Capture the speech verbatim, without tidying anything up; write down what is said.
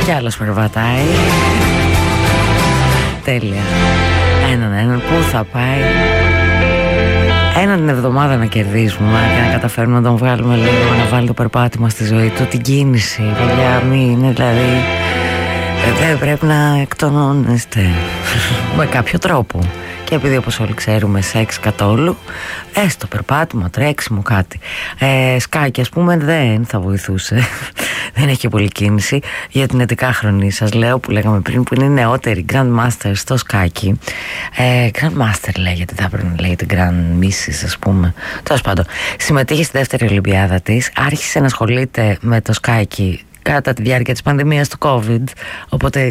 Κι άλλος περπατάει. Τέλεια. Έναν έναν πού θα πάει. Έναν την εβδομάδα να κερδίσουμε και να καταφέρουμε να τον βγάλουμε λίγο, να βάλει το περπάτημα στη ζωή του, την κίνηση. Παιδιά, μην είναι δηλαδή. Δεν πρέπει να εκτονώνεστε με κάποιο τρόπο. Και επειδή όπως όλοι ξέρουμε σεξ καθόλου, έστω περπάτημα, τρέξιμο, κάτι. ε, Σκάκι ας πούμε δεν θα βοηθούσε. Δεν έχει και πολύ κίνηση. Για την έντεκαχρονη σας λέω που λέγαμε πριν, που είναι νεότερη Grandmaster στο σκάκι. ε, Grandmaster λέγεται, θα πρέπει να λέγεται Grand Missus ας πούμε. Τέλος πάντων, συμμετείχε στη δεύτερη Ολυμπιάδα της. Άρχισε να ασχολείται με το σκάκι κατά τη διάρκεια της πανδημίας του COVID. Οπότε